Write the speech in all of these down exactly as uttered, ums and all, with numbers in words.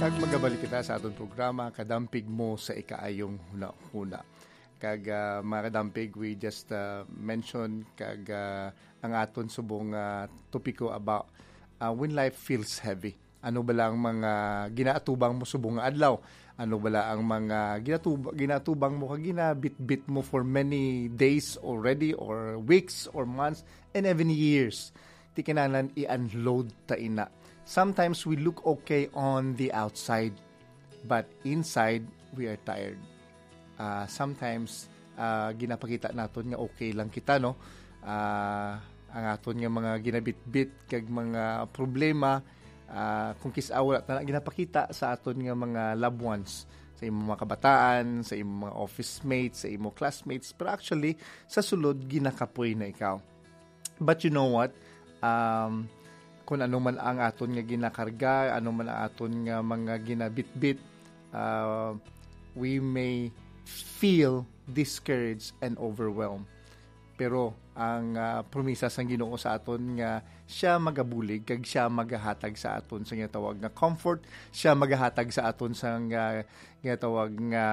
Kag magabalik kita sa atong programa, Kadampig Mo sa Ikaayong Huna-Huna. Kag uh, mga kadampig, we just uh, mentioned kag uh, ang aton subong uh, topiko about uh, when life feels heavy. Ano ba lang mga ginaatubang mo subong nga adlaw? Ano ba lang ang mga ginatubang, ginatubang mo kag ginabit-bit mo for many days already or weeks or months and even years? Ti kinahanglan i-unload ta ina. Sometimes we look okay on the outside, but inside, we are tired. Uh, sometimes, uh, ginapakita natin nga okay lang kita, no? Uh, ang aton nga mga ginabit-bit, kag mga problema, uh, kung kisawala na ginapakita sa aton nga mga loved ones, sa imong mga kabataan, sa imong mga office mates, sa imong classmates, pero actually, sa sulod, ginakapoy na ikaw. But you know what? Um, kung ano man ang aton nga ginakarga, ano man ang aton nga mga ginabitbit, uh, we may feel discouraged and overwhelmed. Pero ang uh, promisa sang Ginoo sa aton nga siya magabulig kag siya magahatag sa aton sa nga tawag nga comfort, siya magahatag sa aton sa nga, nga tawag nga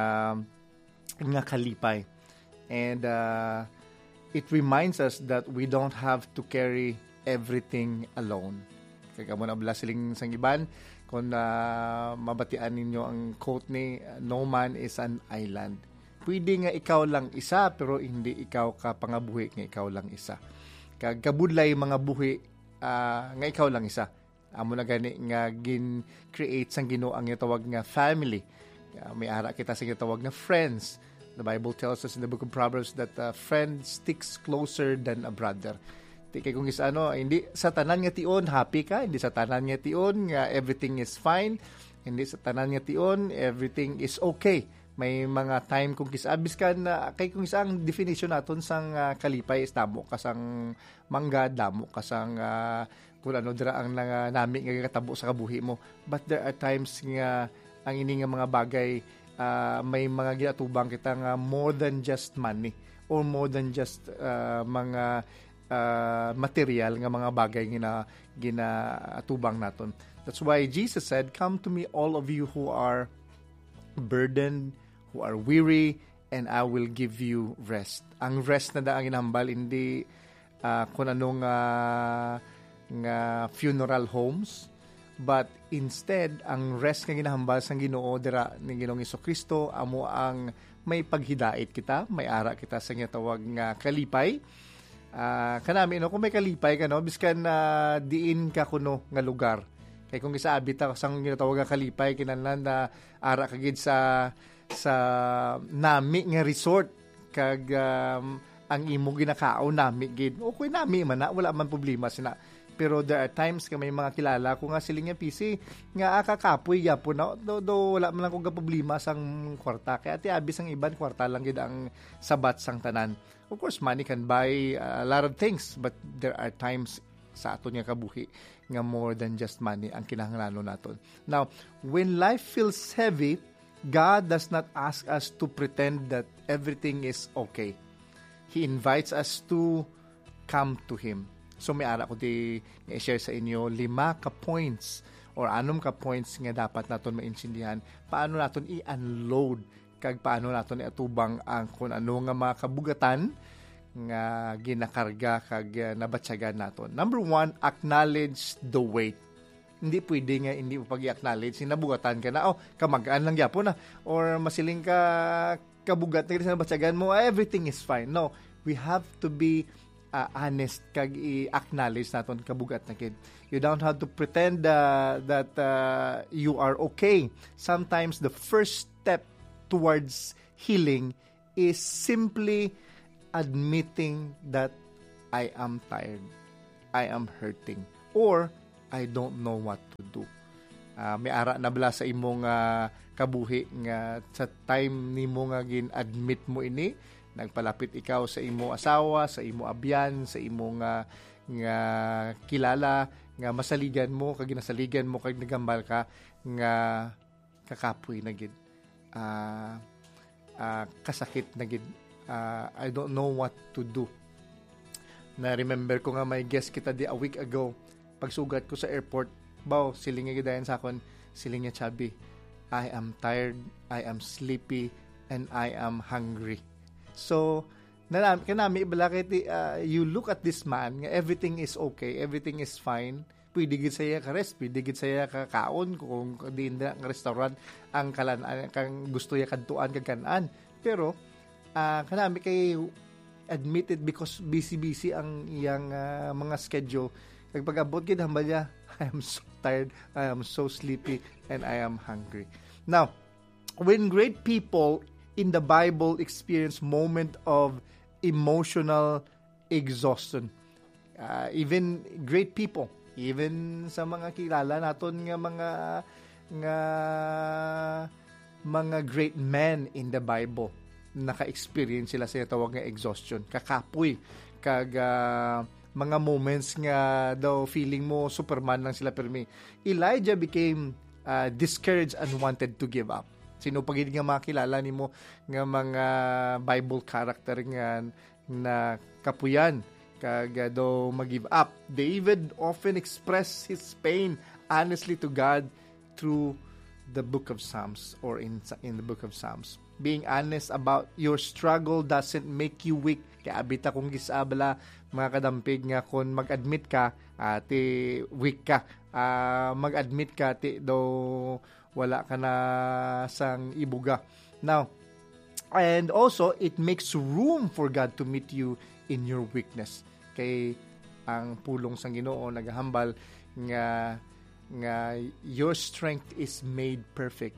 nga kalipay. And uh, it reminds us that we don't have to carry everything alone. Kaya mo na bala siling sang iban, kung uh, mabatian ninyo ang quote ni, no man is an island. Pwede nga ikaw lang isa, pero hindi ikaw ka pangabuhi nga ikaw lang isa. Kag kabudlay mga buhi uh, nga ikaw lang isa. Amo na gani nga gin-create sang Ginoo ang tawag nga family. Uh, may ara kita sa tawag nga friends. The Bible tells us in the book of Proverbs that a friend sticks closer than a brother. Di kay kung is ano, hindi sa tanan nga tion happy ka, hindi sa tanan nga tion nga everything is fine, hindi sa tanan nga tion everything is okay. May mga time kung kisabis ka na kay kung isang definition naton sang uh, kalipay is damo kasang mangga, damo kasang uh, kung ano dira ang nga nami nga katabo sa kabuhi mo. But there are times nga ang ini nga mga bagay uh, may mga ginatubang kita nga more than just money or more than just uh, mga Uh, material nga mga bagay gina ginatubang naton. That's why Jesus said, "Come to me all of you who are burdened, who are weary, and I will give you rest." Ang rest na daang ginahambal hindi uh, kung anong uh, nga funeral homes, but instead ang rest nga ginahambal sang Ginoo dira ni Ginoong Jesucristo amo ang may paghidait kita, may ara kita sa nga tawag nga kalipay. Uh, kanami no kung may kalipay ka no biskan na uh, diin ka kuno nga lugar kay kung gisabi ta sang ginatawag nga kalipay kinahanglan na ara kagid sa sa nami nga resort kag um, ang imo ginakao nami gid okay nami man na wala man problema sina. Pero there are times ka may mga kilala ko nga siling nga P C nga akakapoy yapon na do, do wala man lang kog problema sang kwarta kay ati abis ang iban kwarta lang gid ang sabat sang tanan. Of course, money can buy a lot of things, but there are times sa aton nga kabuhi nga more than just money ang kinahanglanon naton. Now, when life feels heavy, God does not ask us to pretend that everything is okay. He invites us to come to Him. So, may ara ko di i-share sa inyo lima ka points or anom ka points nga dapat naton maintindihan paano naton i-unload kag paano naton iatubang ang kung ano nga mga kabugatan nga ginakarga kag uh, nabatyagan naton. Number one, acknowledge the weight. Hindi pwede nga hindi mo pag-i-acknowledge sinabugatan ka na oh kamagaan lang gyapon na or masiling ka kabugat na sa nabatyagan mo everything is fine. No, we have to be uh, honest kag i-acknowledge naton kabugat na kid. You don't have to pretend uh, that uh, you are okay. Sometimes the first step towards healing is simply admitting that I am tired, I am hurting, or I don't know what to do. Uh, may ara na bala sa imong uh, kabuhi nga sa time nimo nga gin-admit mo ini, nagpalapit ikaw sa imo asawa, sa imo abyan, sa imo nga nga kilala nga masaligan mo kag ginasaligan mo kag nagambal ka nga kakapoy na gid. Uh, uh, kasakit na gid. Uh, I don't know what to do. Na remember ko nga may guest kita di a week ago. Pagsugat ko sa airport, baw siling nga gidayan sa akon, Siling niya, Chubby, I am tired, I am sleepy, and I am hungry. So, nanami, kanami, balakit, uh, you look at this man, everything is okay, everything is fine, pwede gid saya ka rest, pwede gid saya ka kaon kung di na ang restaurant ang kalan kang gusto ya kadtuan kaganan. Pero uh, kanami kay admitted because busy-busy ang iyang uh, mga schedule. Kag pag-abot gid hambal niya, I am so tired, I am so sleepy, and I am hungry. Now, when great people in the Bible experience moment of emotional exhaustion, uh, even great people, even sa mga kilala naton nga mga nga mga great men in the Bible, naka-experience sila sa tawag nga exhaustion, kakapoy, kag uh, mga moments nga daw feeling mo Superman lang sila. Pero Elijah became uh, discouraged and wanted to give up. Sino pag nga makilala ni mo nga mga Bible character nga na kapuyan kag daw mag-give up. David often expressed his pain honestly to God through the book of Psalms or in in the book of Psalms. Being honest about your struggle doesn't make you weak. Kaya abita kung gisabla mga kadampig nga kung mag-admit ka, uh, ti weak ka, uh, mag-admit ka, ti daw wala ka na sang ibuga. Now, and also, it makes room for God to meet you in your weakness. Kay ang pulong sang Ginoo naghahambal nga nga your strength is made perfect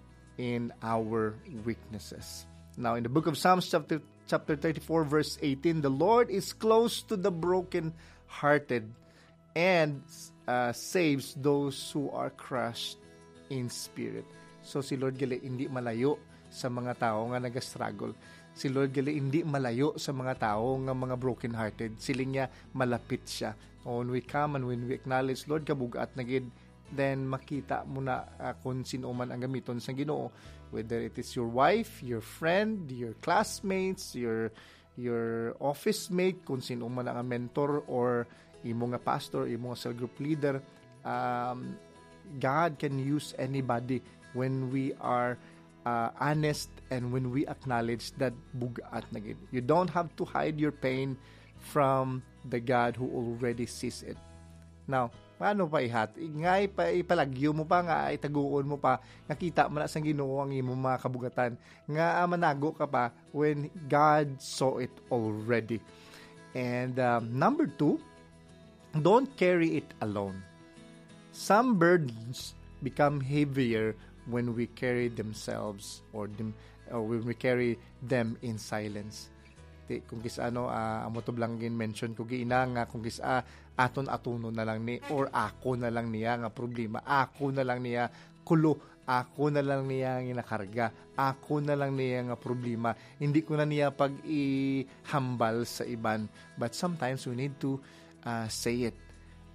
in our weaknesses. Now, in the book of Psalms, chapter chapter thirty-four, verse eighteen, the Lord is close to the broken-hearted and uh, saves those who are crushed in spirit. So, si Lord gali hindi malayo sa mga tao nga nag-struggle. Si Lord gali hindi malayo sa mga tao nga mga broken-hearted. Siling niya, malapit siya. When we come and when we acknowledge, Lord, kabugat na gid, then makita mo na uh, kung sino man ang gamiton sa Ginoo, whether it is your wife, your friend, your classmates, your your office mate, kung sino man ang mentor or imo nga pastor, imo nga cell group leader. um, God can use anybody when we are uh, honest and when we acknowledge that bugat na gid. You don't have to hide your pain from the God who already sees it. Now, paano pa ihat? Ngay pa ipalagyo mo pa nga, itaguon mo pa, nakita mo na sa Ginoo ang imong mga kabugatan, nga manago ka pa when God saw it already. And um, number two, don't carry it alone. Some burdens become heavier when we carry themselves or them or when we carry them in silence. Ti kung kis ano uh, amo to blangin mention ko giina nga kung kis uh, aton atuno na lang ni or ako na lang niya nga problema, ako na lang niya kulo, ako na lang niya nga nakarga, ako na lang niya nga problema, hindi ko na niya pag ihambal sa iban. But sometimes we need to uh, say it,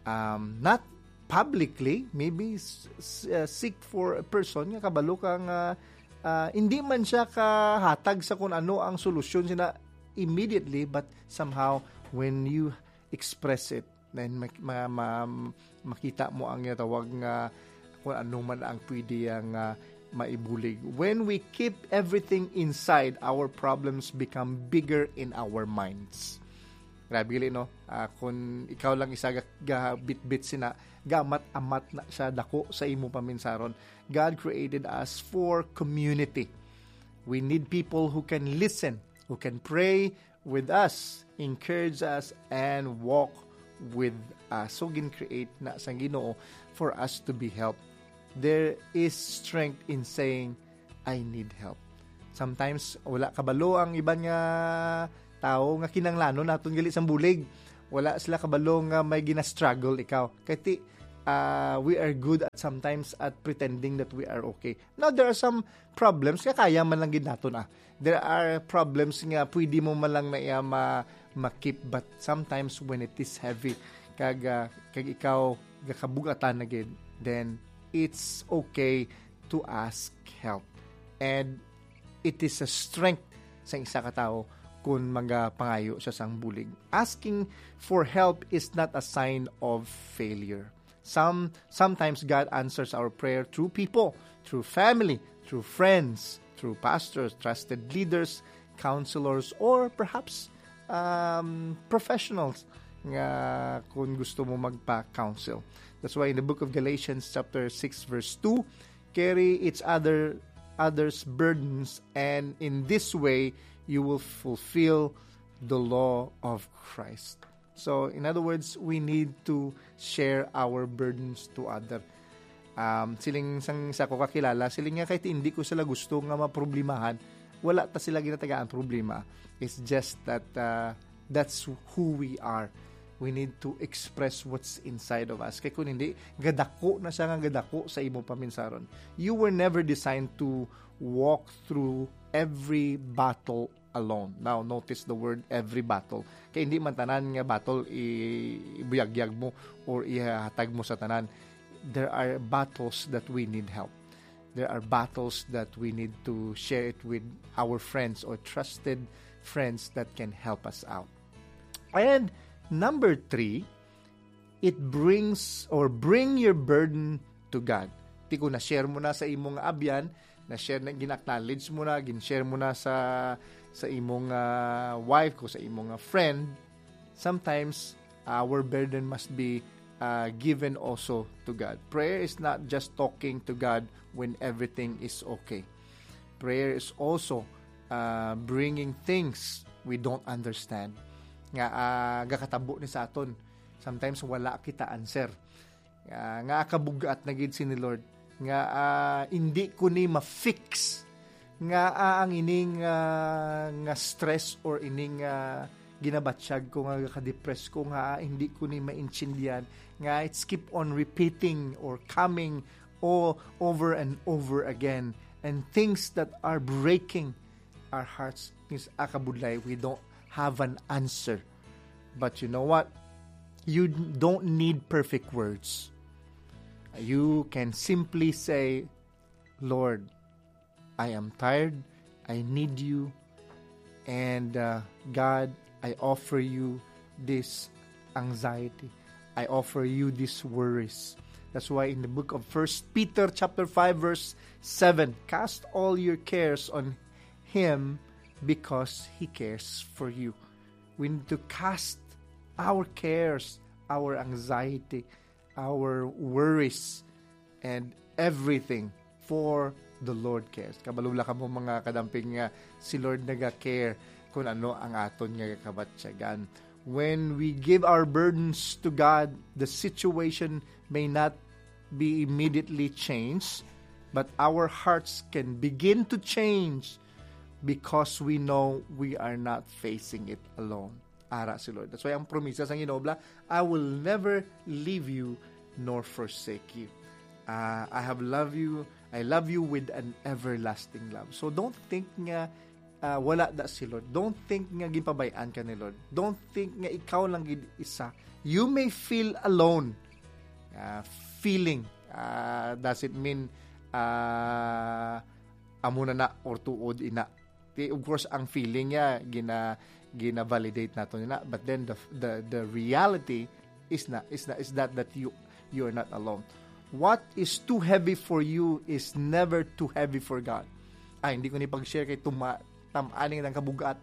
um, not publicly, maybe uh, seek for a person nga kabalo kang uh, uh, hindi man siya kahatag sa kung ano ang solusyon sina immediately, but somehow when you express it, then mak- ma- ma- makita mo ang tawag nga kung ano man ang pwede ang uh, maibulig. When we keep everything inside, our problems become bigger in our minds. Grabe gali, no? Uh, kung ikaw lang isa ga-bit-bit sina, gamat-amat na siya dako sa imo paminsaron. God created us for community. We need people who can listen, who can pray with us, encourage us, and walk with us. So, gin-create na sa Ginoo for us to be helped. There is strength in saying, I need help. Sometimes, wala kabalo ang iba nga tao nga kinanglano naton gali sang bulig. Wala sila kabalo nga may gina-struggle ikaw. Kaya uh, we are good at sometimes at pretending that we are okay. Now, there are some problems nga kaya man lang gid naton ah. There are problems nga pwede mo man lang na iya ma makip, but sometimes when it is heavy kag uh, kag ikaw gakabugatan na gid, then it's okay to ask help. And it is a strength sa isa ka tawo kung magapangayo siya sang bulig. Asking for help is not a sign of failure. Some sometimes God answers our prayer through people, through family, through friends, through pastors, trusted leaders, counselors, or perhaps um, professionals nga kung gusto mo magpa-counsel. That's why in the book of Galatians chapter six verse two, carry each other others' burdens, and in this way you will fulfill the law of Christ. So, in other words, we need to share our burdens to other. Um, siling sang sa ko kakilala, siling nga kahit hindi ko sila gusto nga maproblemahan, wala ta sila ginatagaan problema. It's just that uh, that's who we are. We need to express what's inside of us. Kaya kung hindi, gadako na siya nga gadako sa imo paminsaron. You were never designed to walk through every battle alone. Now, notice the word every battle. Kaya hindi man tanan nga battle ibuyagyag mo or ihatag mo sa tanan. There are battles that we need help. There are battles that we need to share it with our friends or trusted friends that can help us out. And number three, it brings or bring your burden to God. Di ko na-share mo na sa imong abyan, na-share na, gin-acknowledge mo na, gin-share mo na sa sa imong uh, wife ko, sa imong uh, friend. Sometimes, our burden must be uh, given also to God. Prayer is not just talking to God when everything is okay. Prayer is also uh, bringing things we don't understand. Nga uh, gakatabo ni sa aton. Sometimes wala kita answer. Uh, nga kabugat na gid si ni Lord. Nga uh, hindi ko ni ma-fix nga uh, ang ining uh, nga stress or ining uh, ginabatsyag ko nga ka-depress ko nga uh, hindi ko ni maintindihan nga it's keep on repeating or coming all over and over again, and things that are breaking our hearts is akabudlay, we don't have an answer. But you know what? You don't need perfect words. You can simply say, Lord, I am tired, I need you, and uh, God, I offer you this anxiety. I offer you these worries. That's why in the book of First Peter chapter five verse seven, cast all your cares on Him because He cares for you. We need to cast our cares, our anxiety, our worries, and everything for the Lord cares. Kabalula ka mo mga kadamping nga si Lord naga-care kung ano ang aton nga kabatsyagan. When we give our burdens to God, the situation may not be immediately changed, but our hearts can begin to change because we know we are not facing it alone. Ara si Lord. That's why ang promisa sa Ginobla, I will never leave you nor forsake you. Uh, I have loved you, I love you with an everlasting love. So don't think nga uh, wala da si Lord. Don't think nga gipabayaan ka ni Lord. Don't think nga ikaw lang gid isa. You may feel alone. Uh, feeling. Uh, does it mean uh, amo na na or tuod ina? Of course, ang feeling niya gina gina-validate nato na, but then the the the reality is not is not is that that you you are not alone. What is too heavy for you is never too heavy for God. Ay, hindi ko ni pag-share kay tuma tamaning ng kabugat.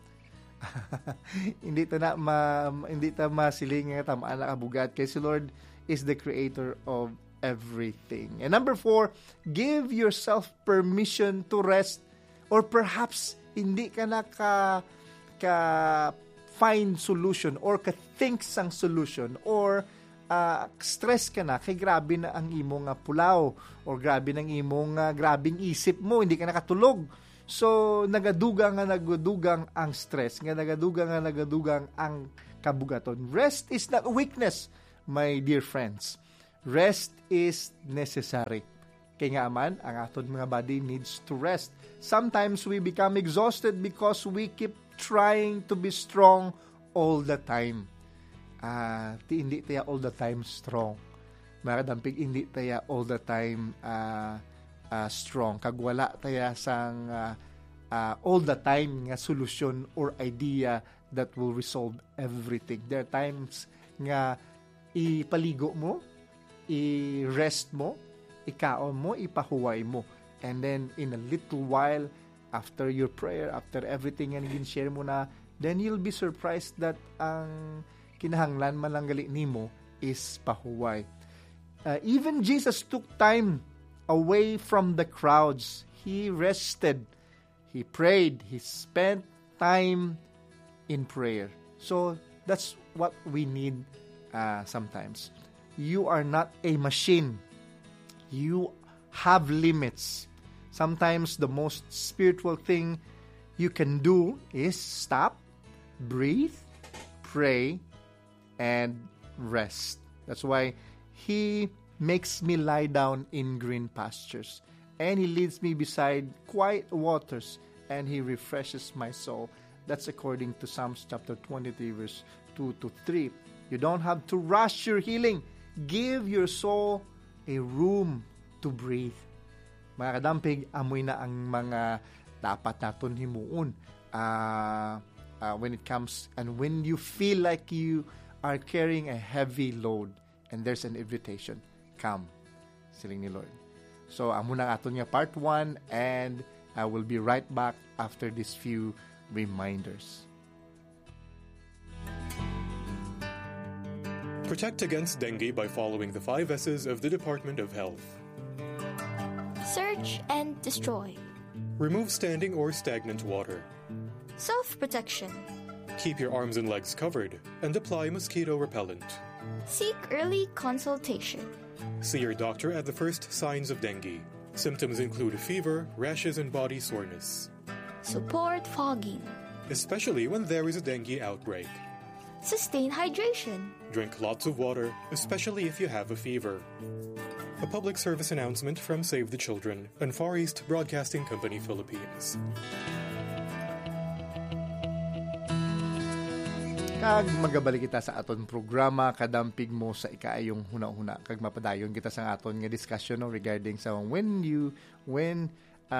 hindi ta na ma, hindi ta masiling nga tamaan na kabugat kay si Lord is the creator of everything. And number four, give yourself permission to rest, or perhaps hindi ka na ka ka find solution or ka think sang solution, or Uh, stress ka na, kay grabe na ang imong uh, pulaw, or grabe ng imong uh, grabing isip mo, hindi ka nakatulog. So, nagadugang nga nagadugang ang stress, nga nagadugang nga nagadugang ang kabugaton. Rest is not a weakness, my dear friends. Rest is necessary. Kaya nga man, ang aton mga body needs to rest. Sometimes we become exhausted because we keep trying to be strong all the time. Uh, ti hindi tayo all the time strong. Mga kadampig, hindi tayo all the time uh, uh, strong. Kagwala tayo sang uh, uh, all the time nga solution or idea that will resolve everything. There are times nga ipaligo mo, i-rest mo, ikaon mo, ipahuway mo. And then, in a little while, after your prayer, after everything and gin-share mo na, then you'll be surprised that ang kinahanglan malanggali nimo is pahuway. Uh, even Jesus took time away from the crowds. He rested. He prayed. He spent time in prayer. So, that's what we need uh, sometimes. You are not a machine. You have limits. Sometimes the most spiritual thing you can do is stop, breathe, pray, and rest. That's why He makes me lie down in green pastures, and He leads me beside quiet waters, and He refreshes my soul. That's according to Psalms chapter twenty-three, verse two to three. You don't have to rush your healing. Give your soul a room to breathe. Mga kadampig, amoy na ang mga dapat naton himuon uh, uh, when it comes and when you feel like you are carrying a heavy load and there's an invitation, come, siling ni Lord. So, amo na aton nga part one, and I will be right back after these few reminders. Protect against dengue by following the five S's of the Department of Health. Search and destroy. Remove standing or stagnant water. Self-protection. Keep your arms and legs covered and apply mosquito repellent. Seek early consultation. See your doctor at the first signs of dengue. Symptoms include fever, rashes, and body soreness. Support fogging. Especially when there is a dengue outbreak. Sustain hydration. Drink lots of water, especially if you have a fever. A public service announcement from Save the Children and Far East Broadcasting Company, Philippines. Kag magabalik kita sa aton programa, kadampig mo sa ikaayong huna-huna. Kag mapadayon kita sa aton nga discussion no, regarding sa when you when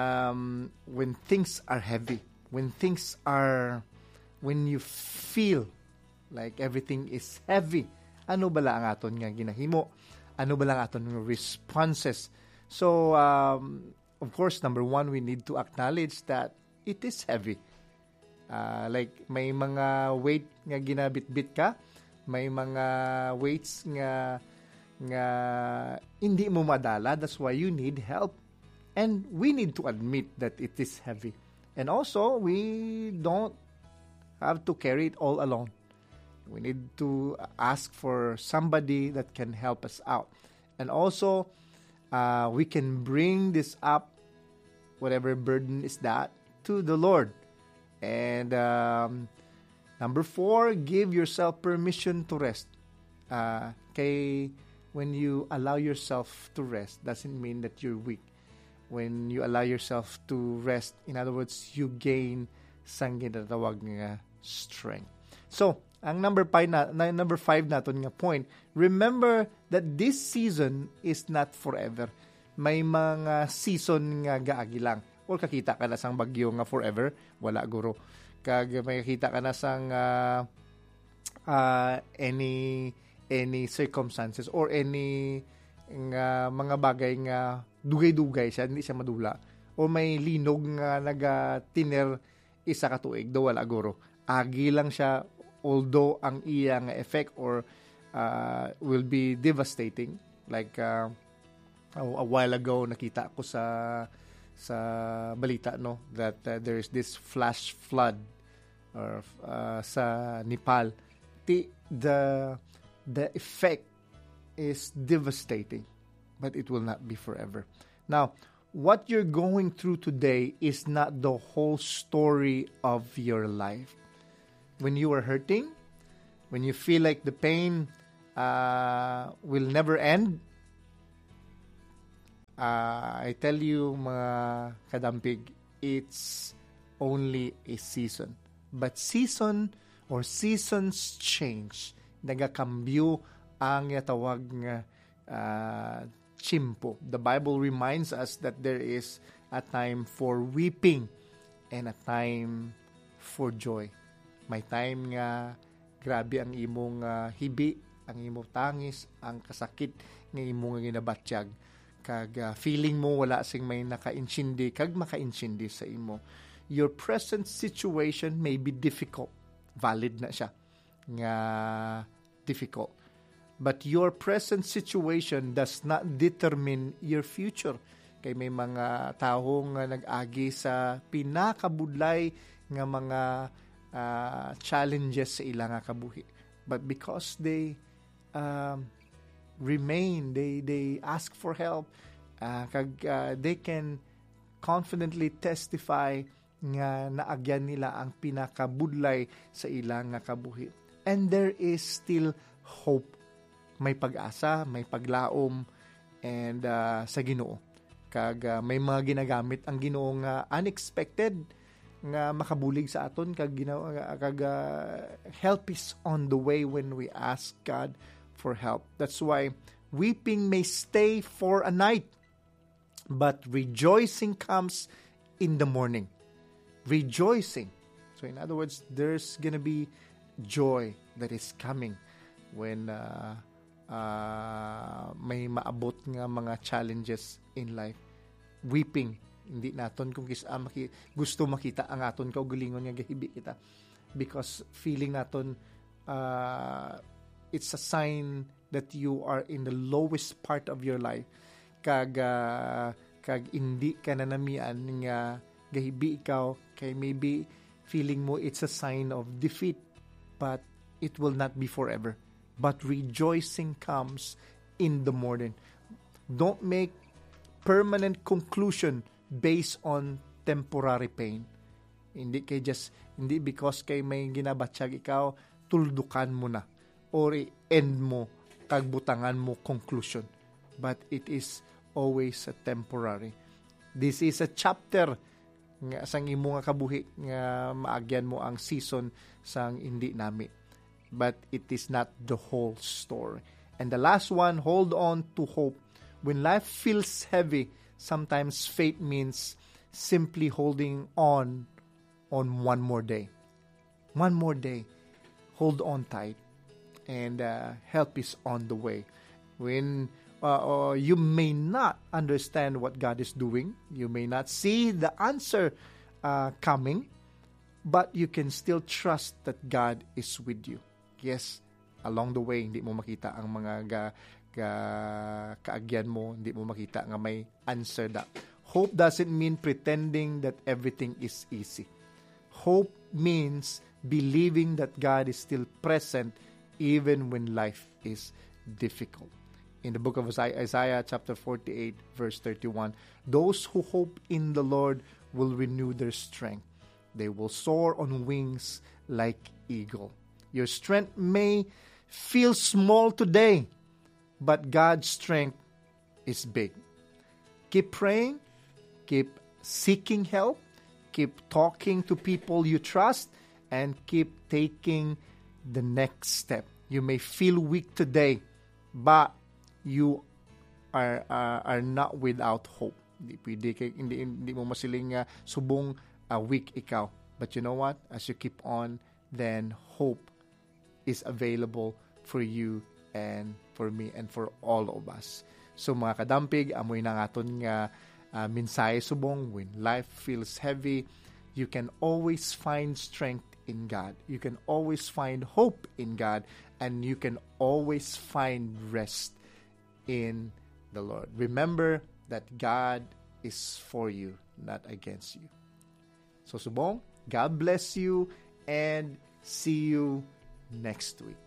um when things are heavy, when things are when you feel like everything is heavy. Ano bala ang aton nga ginahimo? Ano ba lang aton responses? So, um, of course, number one, we need to acknowledge that it is heavy. Uh, like, may mga weight nga ginabit-bit ka, may mga weights nga nga hindi mo madala. That's why you need help. And we need to admit that it is heavy. And also, we don't have to carry it all alone. We need to ask for somebody that can help us out. And also, uh, we can bring this up, whatever burden is that, to the Lord. And um, number four, give yourself permission to rest. Uh, kay when you allow yourself to rest, doesn't mean that you're weak. When you allow yourself to rest, in other words, you gain sang ginatawag nga strength. So, ang number five na, na number five naton nga point, remember that this season is not forever. May mga season nga gaagi lang. Or kakita ka na sang bagyo nga forever, wala guro. Kag may kakita ka na sang uh, uh, any any circumstances or any nga mga bagay nga dugay-dugay siya, hindi siya madula. O may linog nga naga-tiner isa ka tuig, do wala guro. Agi lang siya, although ang iyang effect or uh, will be devastating. Like uh, a while ago nakita ko sa sa balita no that uh, there is this flash flood or uh, sa Nepal. The, the the effect is devastating, but it will not be forever. Now, what you're going through today is not the whole story of your life. When you are hurting, when you feel like the pain uh, will never end, uh, I tell you mga kadampig, it's only a season. But season or seasons change. Nagakambyo ang yatawag nga uh, chimpo. The Bible reminds us that there is a time for weeping and a time for joy. May time nga grabe ang imong uh, hibi, ang imong tangis, ang kasakit, nga imo nga ginabatyag, kag uh, feeling mo wala sing may naka-insindi kag maka-insindi sa imo. Your present situation may be difficult. Valid na siya nga difficult. But your present situation does not determine your future. Kay may mga tao nga nag-agi sa pinakabudlay nga mga uh, challenges sa ilang nga kabuhi. But because they um, remain, they they ask for help, uh, kag uh, they can confidently testify nga naagyan nila ang pinakabudlay sa ilang nga kabuhi. And there is still hope. May pag-asa, may paglaom, and uh, sa Ginoo. Kag uh, may mga ginagamit ang Ginoo nga unexpected nga makabulig sa aton, kag ginaw kag uh, help is on the way when we ask God for help. That's why weeping may stay for a night, but rejoicing comes in the morning. Rejoicing. So in other words, there's gonna be joy that is coming when uh, uh, may maabot nga mga challenges in life. Weeping, hindi naton kung kisa ah, maki, gusto makita ang aton kaugalingon nga gahibi kita, because feeling naton uh, it's a sign that you are in the lowest part of your life, kag uh, kag hindi ka na namian nga gahibi ikaw, kay maybe feeling mo it's a sign of defeat, but it will not be forever. But rejoicing comes in the morning. Don't make permanent conclusion based on temporary pain. Hindi kay just, hindi because kay may ginabatsyag ikaw, tuldukan mo na or end mo, kagbutangan mo conclusion. But it is always a temporary. This is a chapter nga sang imo nga kabuhi nga maagyan mo ang season sang hindi nami. But it is not the whole story. And the last one, hold on to hope. When life feels heavy, sometimes faith means simply holding on on one more day. One more day. Hold on tight. And uh, help is on the way. When uh, uh, you may not understand what God is doing, you may not see the answer uh, coming, but you can still trust that God is with you. Yes, along the way, hindi mo makita ang mga ga, ga, kaagyan mo, hindi mo makita nga may answer that. Hope doesn't mean pretending that everything is easy. Hope means believing that God is still present even when life is difficult. In the book of Isaiah, Isaiah chapter forty-eight, verse thirty-one, those who hope in the Lord will renew their strength. They will soar on wings like eagle. Your strength may feel small today, but God's strength is big. Keep praying, keep seeking help, keep talking to people you trust, and keep taking the next step. You may feel weak today, but you are uh, are not without hope. Hindi pwede kay hindi, hindi mo masiling uh, subong uh, weak ikaw. But you know what? As you keep on, then hope is available for you and for me and for all of us. So mga kadampig, amoy na aton nga uh, mensahe subong, when life feels heavy, you can always find strength in God. You can always find hope in God, and you can always find rest in the Lord. Remember that God is for you, not against you. So subong, God bless you, and see you next week.